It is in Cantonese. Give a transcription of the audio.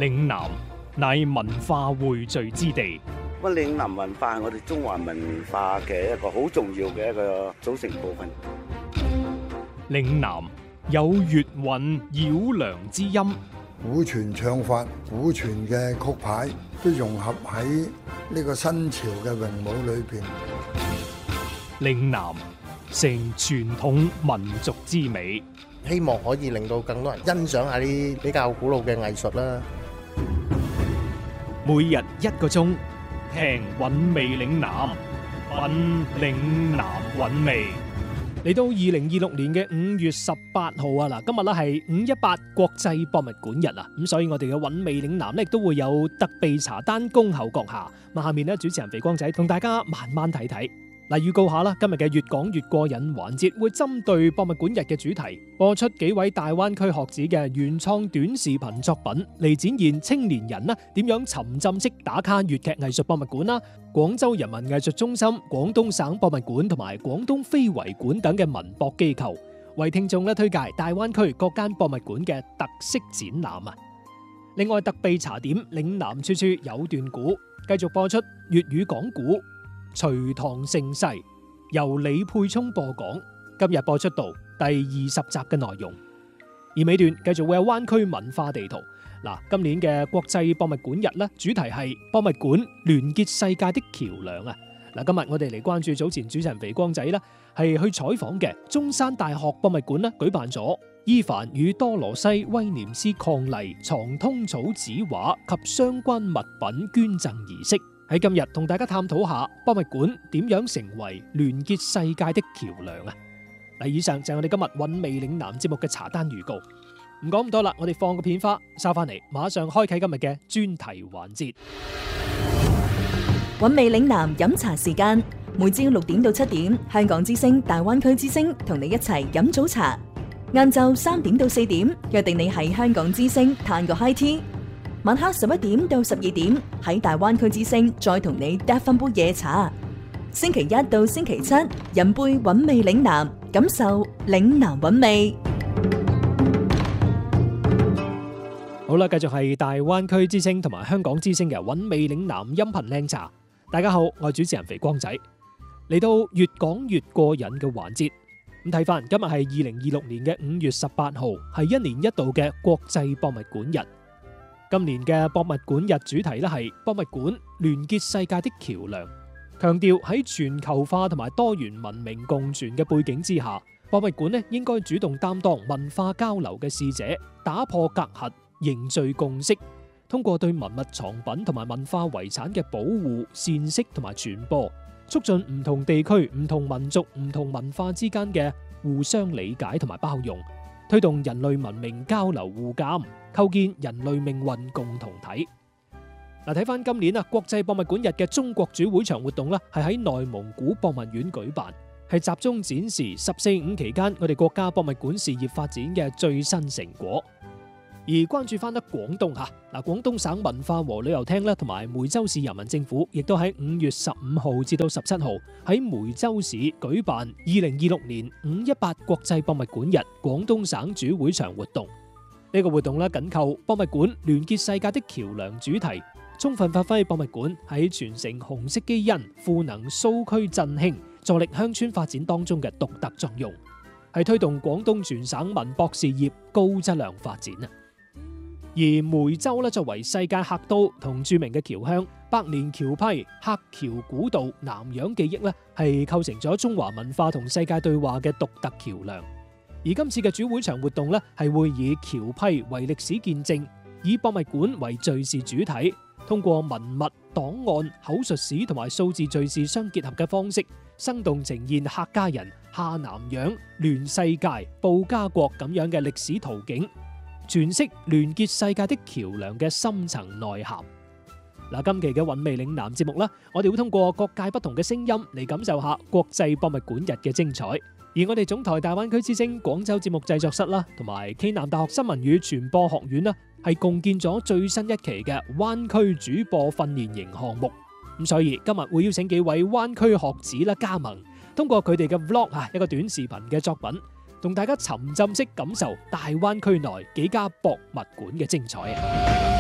嶺南乃文化匯聚之地。 咁嶺南文化係我哋中華文化嘅一個好重要嘅一個組成部分。 嶺南有粵韻繞梁之音， 古傳唱法、古傳嘅曲牌都融合喺呢個新潮嘅詠舞裏邊。 嶺南成傳統民族之美， 希望可以令到更多人欣賞下啲比較古老嘅藝術啦。 每日1個鐘，聽韻味嶺南，品嶺南韻味。嚟到2026年嘅5月18號啊，嗱，今日咧係518國際博物館日啊，咁所以我哋嘅韻味嶺南咧亦都會有特備茶單恭候閣下。咁下面咧，主持人肥光仔同大家慢慢睇睇。嗱，預告下啦，今日嘅越講越過癮環節會針對博物館日嘅主題，播出幾位大灣區學子嘅原創短視頻作品，嚟展現青年人啦點樣沉浸式打卡粵劇藝術博物館啦、廣州人民藝術中心、廣東省博物館同埋廣東非遺館等嘅文博機構，為聽眾咧推介大灣區各間博物館嘅特色展覽啊！另外，特備茶點嶺南處處有段古，繼續播出粵語講古。隋唐盛世由李沛聰播講，今日播出到第20集嘅內容。而尾段繼續會有灣區文化地圖。嗱，今年嘅國際博物館日咧，主題係博物館聯結世界的橋樑啊！嗱，今日我哋嚟關注早前主持人肥光仔啦，係去採訪嘅中山大學博物館咧，舉辦咗伊凡與多羅西威廉斯伉儷藏通草紙畫及相關物品捐贈儀式。喺今日同大家探討下博物館點樣成為聯結世界的橋樑啊！嗱，以上就係我哋今日韻味嶺南節目嘅茶單預告。唔講咁多啦，我哋放個片花，收翻嚟，馬上開啟今日嘅專題環節。 韻味嶺南飲茶時間，每朝6點到7點，香港之聲、大灣區之聲同你一齊飲早茶。晏晝3點到4點，約定你喺香港之聲嘆個 high tea。晚黑11點到12點，喺大灣區之聲再同你嗒翻杯夜茶。星期一到星期七，飲杯韻味嶺南，感受嶺南韻味。 好啦，繼續係大灣區之聲同埋香港之聲嘅韻味嶺南音頻靚茶。大家好，我係主持人肥光仔。嚟到越講越過癮嘅環節，咁睇翻今日係2026年嘅5月18號，係1年1度嘅國際博物館日。今年嘅博物館日主題咧係博物館聯結世界的橋樑，強調喺全球化同埋多元文明共存嘅背景之下，博物館咧應該主動擔當文化交流嘅使者，打破隔閡，凝聚共識，通過對文物藏品同埋文化遺產嘅保護、善識同埋傳播，促進唔同地區、唔同民族、唔同文化之間嘅互相理解同埋包容，推動人類文明交流互鑒，構建人類命運共同體。嗱，睇翻今年啊，國際博物館日嘅中國主會場活動啦，係喺內蒙古博物院舉辦，係集中展示14.5期間我哋國家博物館事業發展嘅最新成果。而關注翻得廣東吓，嗱，廣東省文化和旅遊廳咧，同埋梅州市人民政府，亦都喺5月15號至到17號喺梅州市舉辦2026年518國際博物館日廣東省主會場活動。呢個活動咧緊扣博物館聯結世界的橋樑主題，充分發揮博物館喺傳承紅色基因、賦能蘇區振興、助力鄉村發展當中嘅獨特作用，係推動廣東全省文博事業高質量發展啊！而梅州咧作為世界客都同著名嘅僑鄉，百年僑批、客僑古道、南洋記憶咧，係構成咗中華文化同世界對話嘅獨特橋樑。而今次嘅主會場活動咧，係會以僑批為歷史見證，以博物館為敘事主體，通過文物、檔案、口述史同埋數字敘事相結合嘅方式，生動呈現客家人、下南洋、聯世界、報家國咁樣嘅歷史圖景，詮釋聯結世界的橋樑嘅深層內涵。嗱，今期嘅韻味嶺南節目啦，我哋會通過各界不同嘅聲音嚟感受下國際博物館日嘅精彩。而我哋總台大灣區之聲廣州節目製作室啦，同埋暨南大學新聞與傳播學院啦，係共建咗最新一期嘅灣區主播訓練營項目。咁所以今日會邀請幾位灣區學子啦加盟，通過佢哋嘅 vlog 一個短視頻嘅作品，同大家沉浸式感受大灣區內幾家博物館嘅精彩啊！